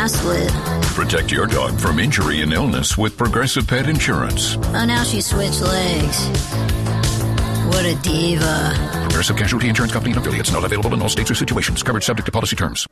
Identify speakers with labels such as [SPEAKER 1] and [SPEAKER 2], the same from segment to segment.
[SPEAKER 1] I slid.
[SPEAKER 2] Protect your dog from injury and illness with Progressive Pet Insurance.
[SPEAKER 1] Oh, now she switched legs. What a diva.
[SPEAKER 2] Progressive Casualty Insurance Company and affiliates. Not available in all states or situations. Coverage subject to policy terms.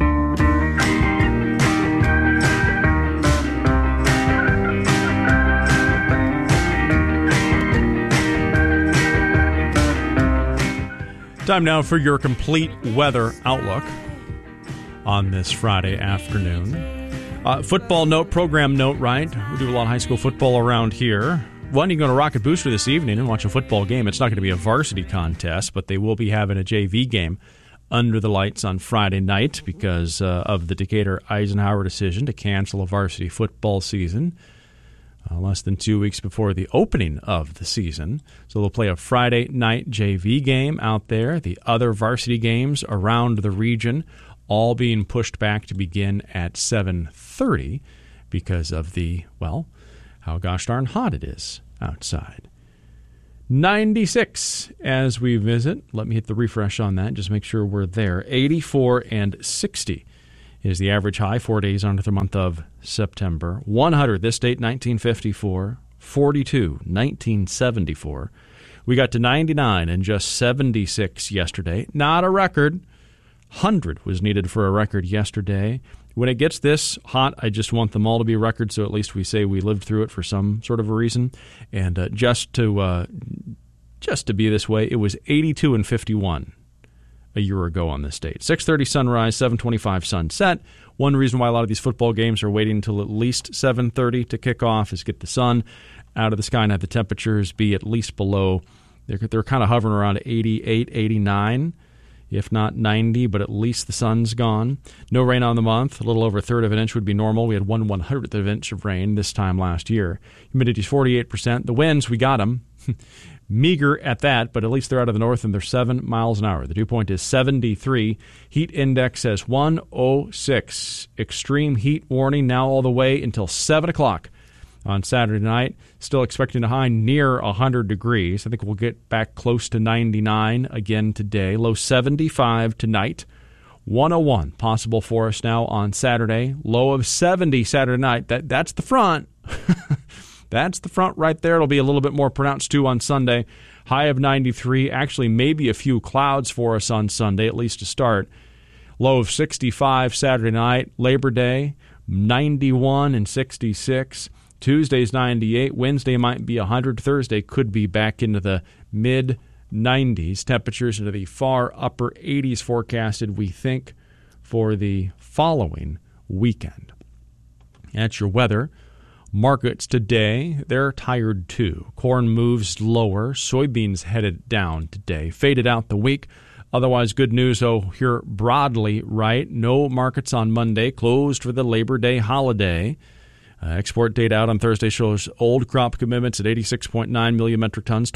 [SPEAKER 3] Time now for your complete weather outlook on this Friday afternoon. Football note, program note, right? We do a lot of high school football around here. One, you can go to Rocket Booster this evening and watch a football game. It's not going to be a varsity contest, but they will be having a JV game under the lights on Friday night because of the Decatur-Eisenhower decision to cancel a varsity football season. Less than 2 weeks before the opening of the season. So they'll play a Friday night JV game out there. The other varsity games around the region all being pushed back to begin at 7:30 because of the, well, how gosh darn hot it is outside. 96 as we visit. Let me hit the refresh on that. Just make sure we're there. 84 and 60. Is the average high 4 days under the month of September. 100 this date, 1954. 42, 1974. We got to 99 and just 76 yesterday. Not a record. 100 was needed for a record yesterday. When it gets this hot, I just want them all to be records, so at least we say we lived through it for some sort of a reason. And just to be this way, it was 82 and 51. A year ago on this date. 6:30 sunrise, 7:25 sunset. One reason why a lot of these football games are waiting until at least 7:30 to kick off is get the sun out of the sky and have the temperatures be at least below. They're kind of hovering around 88, 89, if not 90, but at least the sun's gone. No rain on the month. A little over a third of an inch would be normal. We had 1/100th of an inch of rain this time last year. Humidity's 48%. The winds, we got them. Meager at that, but at least they're out of the north and they're 7 miles an hour. The dew point is 73. Heat index says 106. Extreme heat warning now all the way until 7 o'clock on Saturday night. Still expecting a high near 100 degrees. I think we'll get back close to 99 again today. Low 75 tonight. 101 possible for us now on Saturday. Low of 70 Saturday night. That's the front. That's the front right there. It'll be a little bit more pronounced, too, on Sunday. High of 93. Actually, maybe a few clouds for us on Sunday, at least to start. Low of 65 Saturday night. Labor Day, 91 and 66. Tuesday's 98. Wednesday might be 100. Thursday could be back into the mid-90s. Temperatures into the far upper 80s forecasted, we think, for the following weekend. That's your weather. Markets today, they're tired too. Corn moves lower. Soybeans headed down today. Faded out the week. Otherwise, good news, here broadly, right? No markets on Monday. Closed for the Labor Day holiday. Export data out on Thursday shows old crop commitments at 86.9 million metric tons,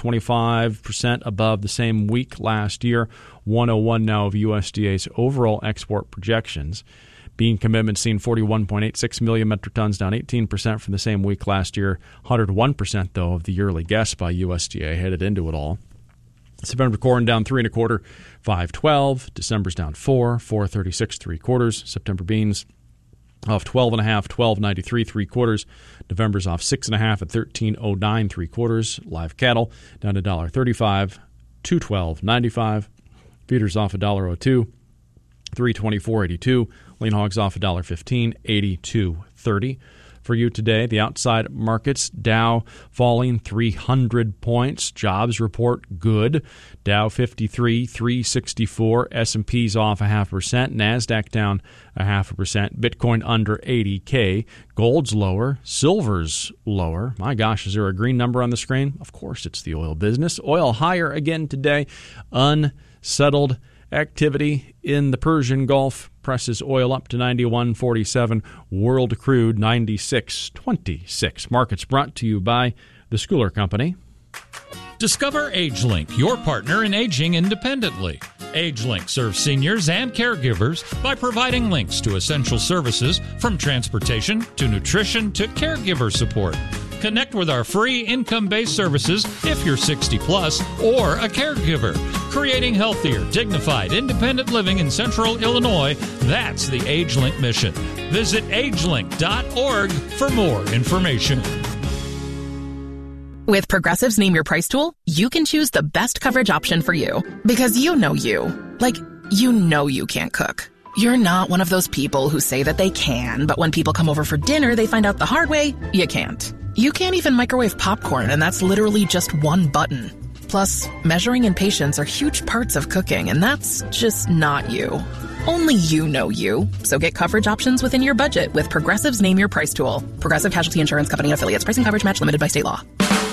[SPEAKER 3] 25% above the same week last year. 101 now of USDA's overall export projections. Bean commitments seen 41.86 million metric tons, down 18% from the same week last year. 101%, though, of the yearly guess by USDA headed into it all. September corn down 3 1/4, 5.12. December's down 4.36 3/4. September beans off 12.5, 12.93 3/4. November's off 6.5 at 13.09 3/4. Live cattle down to $1.35, 212.95. Feeders off $1.02, 324.82. Lean hogs off $1.15, 82.30. For you today, the outside markets, Dow falling 300 points. Jobs report good. Dow 53, 364. S&P's off 0.5%. NASDAQ down 0.5%. Bitcoin under 80K. Gold's lower. Silver's lower. My gosh, is there a green number on the screen? Of course, it's the oil business. Oil higher again today. Unsettled activity in the Persian Gulf presses oil up to 91.47. World crude 96.26. Markets brought to you by the Schooler Company.
[SPEAKER 4] Discover AgeLink, your partner in aging independently. AgeLink serves seniors and caregivers by providing links to essential services from transportation to nutrition to caregiver support. Connect with our free income-based services if you're 60 plus or a caregiver. Creating healthier, dignified, independent living in Central Illinois, that's the AgeLink mission. Visit agelink.org for more information.
[SPEAKER 5] With Progressive's Name Your Price tool, you can choose the best coverage option for you. Because you know you. Like, you know you can't cook. You're not one of those people who say that they can, but when people come over for dinner, they find out the hard way, you can't. You can't even microwave popcorn, and that's literally just one button. Plus, measuring and patience are huge parts of cooking, and that's just not you. Only you know you. So get coverage options within your budget with Progressive's Name Your Price tool. Progressive Casualty Insurance Company and Affiliates. Pricing coverage match limited by state law.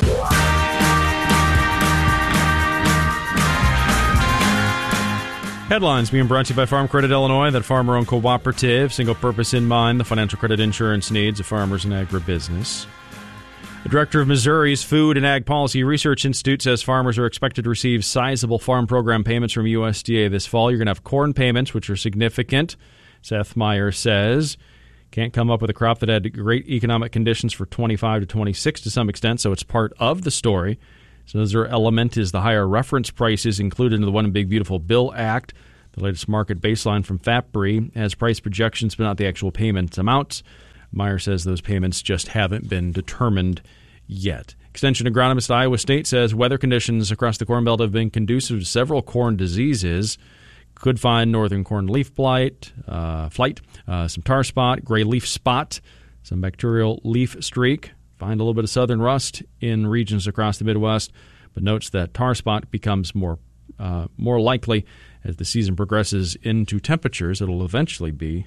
[SPEAKER 3] Headlines being brought to you by Farm Credit Illinois, that farmer-owned cooperative, single purpose in mind, the financial credit insurance needs of farmers and agribusiness. The director of Missouri's Food and Ag Policy Research Institute says farmers are expected to receive sizable farm program payments from USDA this fall. You're going to have corn payments, which are significant. Seth Meyer says can't come up with a crop that had great economic conditions for 25 to 26 to some extent, so it's part of the story. So the other element is the higher reference prices included in the One Big Beautiful Bill Act. The latest market baseline from FAPBRI has price projections but not the actual payment amounts. Meyer says those payments just haven't been determined yet. Extension agronomist at Iowa State says weather conditions across the Corn Belt have been conducive to several corn diseases. Could find northern corn leaf blight, some tar spot, gray leaf spot, some bacterial leaf streak. Find a little bit of southern rust in regions across the Midwest, but notes that tar spot becomes more likely as the season progresses into temperatures. It'll eventually be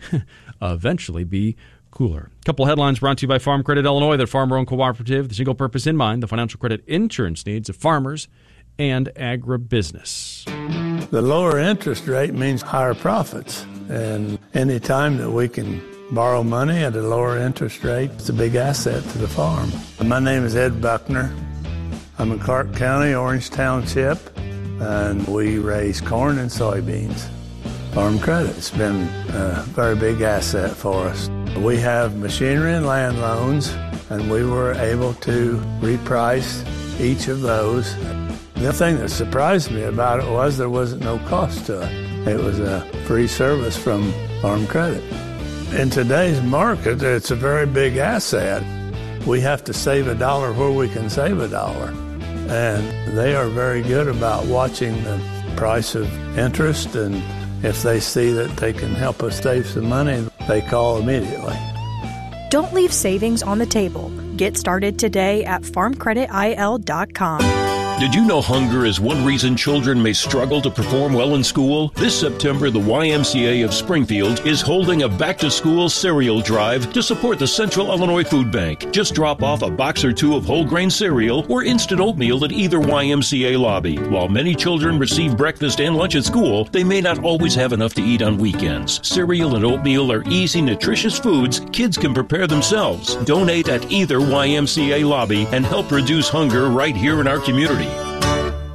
[SPEAKER 3] cooler. A couple headlines brought to you by Farm Credit Illinois, that farmer-owned cooperative, the single purpose in mind, the financial credit insurance needs of farmers and agribusiness.
[SPEAKER 6] The lower interest rate means higher profits, and any time that we can borrow money at a lower interest rate, it's a big asset to the farm. My name is Ed Buckner. I'm in Clark County, Orange Township, and we raise corn and soybeans. Farm Credit's been a very big asset for us. We have machinery and land loans, and we were able to reprice each of those. The thing that surprised me about it was there wasn't no cost to it. It was a free service from Farm Credit. In today's market, it's a very big asset. We have to save a dollar where we can save a dollar. And they are very good about watching the price of interest, and if they see that they can help us save some money, they call immediately.
[SPEAKER 7] Don't leave savings on the table. Get started today at farmcreditil.com.
[SPEAKER 8] Did you know hunger is one reason children may struggle to perform well in school? This September, the YMCA of Springfield is holding a back-to-school cereal drive to support the Central Illinois Food Bank. Just drop off a box or two of whole grain cereal or instant oatmeal at either YMCA lobby. While many children receive breakfast and lunch at school, they may not always have enough to eat on weekends. Cereal and oatmeal are easy, nutritious foods kids can prepare themselves. Donate at either YMCA lobby and help reduce hunger right here in our community.